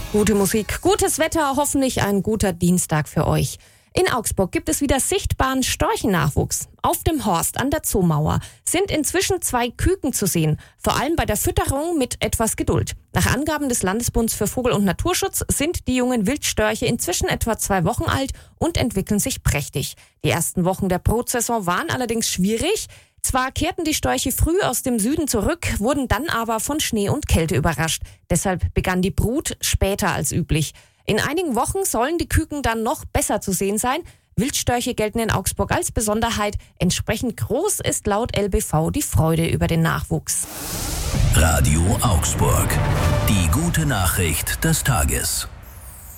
Gute Musik, gutes Wetter, hoffentlich ein guter Dienstag für euch. In Augsburg gibt es wieder sichtbaren Storchennachwuchs. Auf dem Horst an der Zoomauer sind inzwischen 2 Küken zu sehen, vor allem bei der Fütterung mit etwas Geduld. Nach Angaben des Landesbunds für Vogel- und Naturschutz sind die jungen Wildstörche inzwischen etwa 2 Wochen alt und entwickeln sich prächtig. Die ersten Wochen der Brutsaison waren allerdings schwierig. Zwar kehrten die Störche früh aus dem Süden zurück, wurden dann aber von Schnee und Kälte überrascht. Deshalb begann die Brut später als üblich. In einigen Wochen sollen die Küken dann noch besser zu sehen sein. Wildstörche gelten in Augsburg als Besonderheit. Entsprechend groß ist laut LBV die Freude über den Nachwuchs. Radio Augsburg. Die gute Nachricht des Tages.